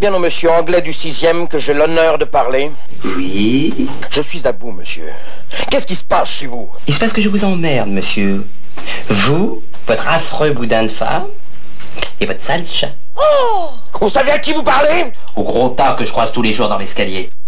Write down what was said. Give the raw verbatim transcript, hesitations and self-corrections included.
bien au monsieur anglais du sixième que j'ai l'honneur de parler? Oui. Je suis à bout, monsieur. Qu'est-ce qui se passe chez vous? Il se passe que je vous emmerde, monsieur. Vous, votre affreux boudin de femme, et votre sale chat. Oh! Vous savez à qui vous parlez? Au gros tas que je croise tous les jours dans l'escalier.